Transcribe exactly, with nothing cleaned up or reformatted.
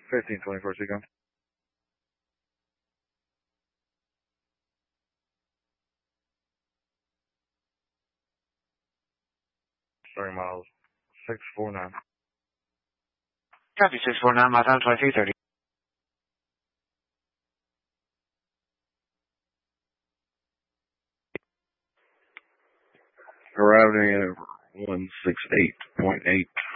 fifteen twenty-four, Seacom. Starting miles six four nine. Copy, six four nine, my time, twenty-three thirty. Arriving at one six eight point eight.